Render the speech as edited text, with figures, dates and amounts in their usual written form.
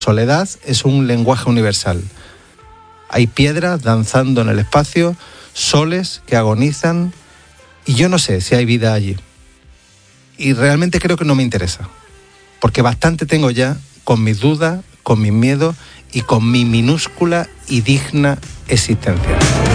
Soledad es un lenguaje universal. Hay piedras danzando en el espacio, soles que agonizan, y yo no sé si hay vida allí. Y realmente creo que no me interesa, porque bastante tengo ya con mis dudas, con mis miedos y con mi minúscula y digna existencia.